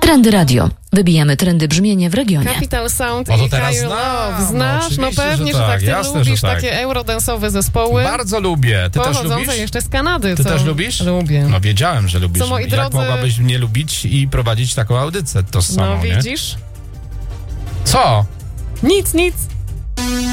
Trendy Radio. Wybijamy trendy brzmienie w regionie. Capital Sound O, to i teraz Higher znam. Love. Znasz? No oczywiście, pewnie, że że tak. Ty jasne, lubisz że tak. takie eurodensowe zespoły. Bardzo lubię. Ty też Pochodzące lubisz? jeszcze z Kanady. Ty co? też lubisz? Lubię. No wiedziałem, że lubisz. Co, moi Jak drodzy- mogłabyś mnie lubić i prowadzić taką audycję? To samo, No nie? widzisz? Co? Nic.